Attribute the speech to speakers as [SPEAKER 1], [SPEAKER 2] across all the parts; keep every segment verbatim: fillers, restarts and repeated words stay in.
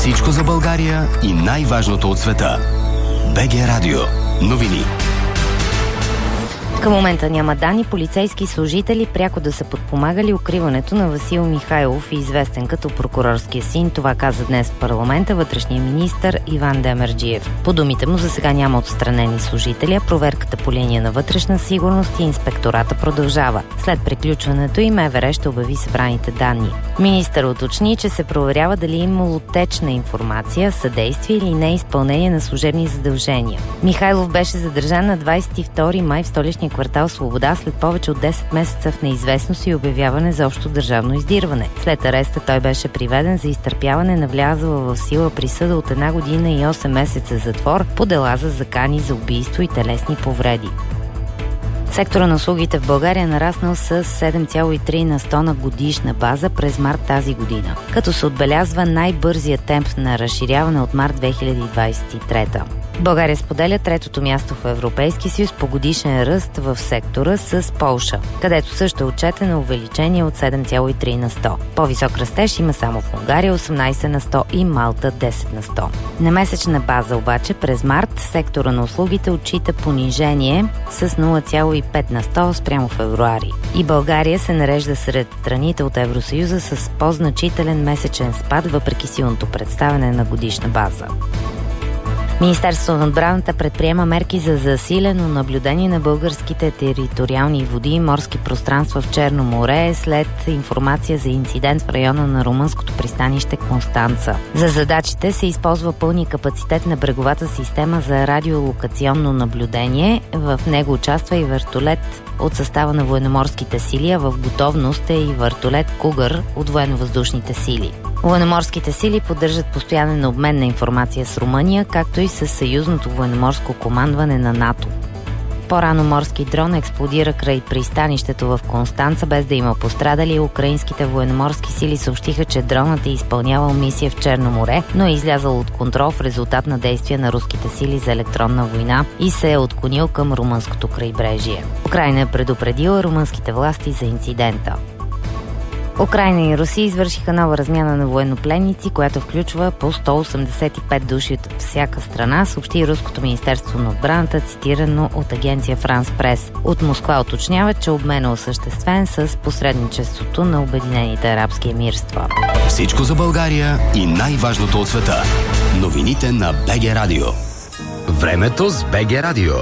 [SPEAKER 1] Всичко за България и най-важното от света. БГ Радио. Новини.
[SPEAKER 2] Към момента няма данни полицейски служители пряко да са подпомагали укриването на Васил Михайлов, известен като прокурорския син. Това каза днес в парламента вътрешния министър Иван Демерджиев. По думите му, за сега няма отстранени служители, а проверката по линия на вътрешна сигурност и инспектората продължава. След приключването и МВР ще обяви събраните данни. Министър уточни, че се проверява дали е имало теч на информация, съдействие или неизпълнение на служебни задължения. Михайлов беше задържан на двадесет и втори май в столичния квартал Свобода след повече от десет месеца в неизвестност и обявяване за общо държавно издирване. След ареста той беше приведен за изтърпяване на влязла в сила присъда от една година и осем месеца затвор по дела за закани за убийство и телесни повреди. Сектора на услугите в България е нараснал с седем цяло и три на сто на годишна база през март тази година, като се отбелязва най-бързия темп на разширяване от март две хиляди двадесет и трета. България споделя третото място в Европейския съюз по годишен ръст в сектора с Полша, където също е отчетено увеличение от седем цяло и три на сто. По-висок растеж има само в Унгария осемнадесет на сто и Малта десет на сто. На месечна база обаче през март сектора на услугите отчита понижение с нула цяло и пет на сто спрямо февруари. И България се нарежда сред страните от Евросъюза с по-значителен месечен спад, въпреки силното представяне на годишна база. Министерството на отбраната предприема мерки за засилено наблюдение на българските териториални води и морски пространства в Черно море след информация за инцидент в района на румънското пристанище Констанца. За задачите се използва пълния капацитет на бреговата система за радиолокационно наблюдение. В него участва и вертолет от състава на военноморските сили, а в готовност е и вертолет Кугър от военновъздушните сили. Военноморските сили поддържат постоянен обмен на информация с Румъния, както и с съюзното военноморско командване на НАТО. По-рано морски дрон експлодира край пристанището в Констанца, без да има пострадали. Украинските военноморски сили съобщиха, че дронът е изпълнявал мисия в Черно море, но е излязъл от контрол в резултат на действия на руските сили за електронна война и се е отклонил към румънското крайбрежие. Украйна е предупредила румънските власти за инцидента. Украйна и Русия извършиха нова размяна на военнопленници, която включва по сто осемдесет и пет души от всяка страна, съобщи Руското министерство на отбраната, цитирано от агенция Франс Прес. От Москва уточняват, че обмен е осъществен с посредничеството на Обединените арабски емирства.
[SPEAKER 1] Всичко за България и най-важното от света. Новините на БГ Радио. Времето с БГ Радио.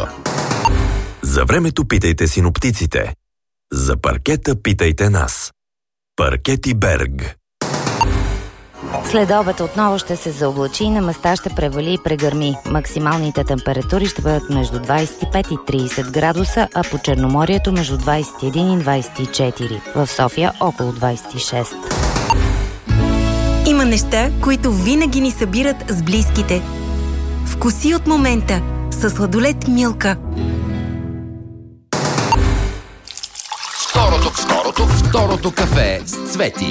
[SPEAKER 3] За времето питайте синоптиците. За паркета питайте нас. Паркети Берг.
[SPEAKER 2] След обед отново ще се заоблачи и на места ще превали и прегърми. Максималните температури ще бъдат между двадесет и пет и тридесет градуса, а по Черноморието между двадесет и един и двадесет и четири. В София около двадесет и шест.
[SPEAKER 4] Има неща, които винаги ни събират с близките. Вкуси от момента със сладолед Милка.
[SPEAKER 1] Второто, второто, второто кафе с Цвети.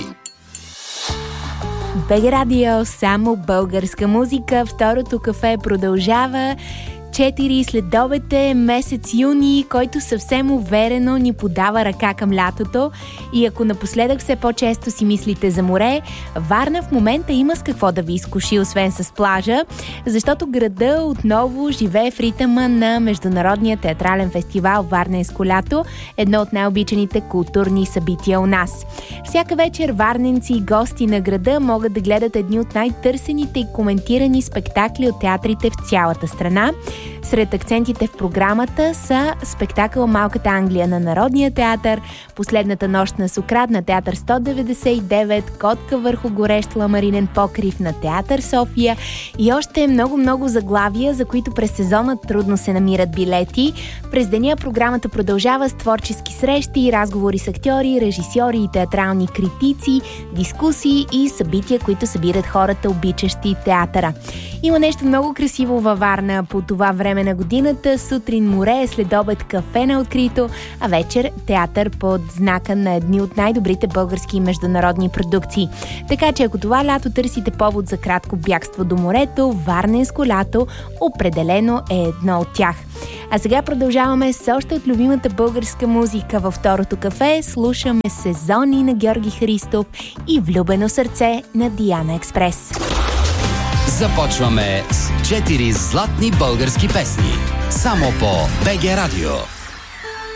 [SPEAKER 5] БГ Радио, само българска музика. Второто кафе продължава. четири следобед е месец юни, който съвсем уверено ни подава ръка към лятото. И ако напоследък все по-често си мислите за море, Варна в момента има с какво да ви изкуши, освен с плажа, защото града отново живее в ритъма на Международния театрален фестивал Варненско лято, едно от най-обичаните културни събития у нас. Всяка вечер варненци и гости на града могат да гледат едни от най-търсените и коментирани спектакли от театрите в цялата страна. Сред акцентите в програмата са спектакъл Малката Англия на Народния театър, Последната нощ на Сократ на театър сто деветдесет и девет, Котка върху горещ ламаринен покрив на театър София и още много-много заглавия, за които през сезона трудно се намират билети. През деня програмата продължава с творчески срещи, разговори с актьори, режисьори и театрални критици, дискусии и събития, които събират хората, обичащи театъра. Има нещо много красиво във Варна по това време на годината. Сутрин море, следобед кафе на открито, а вечер театър под знака на едни от най-добрите български и международни продукции. Така че ако това лято търсите повод за кратко бягство до морето, Варненско лято определено е едно от тях. А сега продължаваме с още от любимата българска музика във второто кафе. Слушаме Сезони на Георги Христов и Влюбено сърце на Диана Експрес.
[SPEAKER 1] Започваме с четири златни български песни. Само по БГ Радио.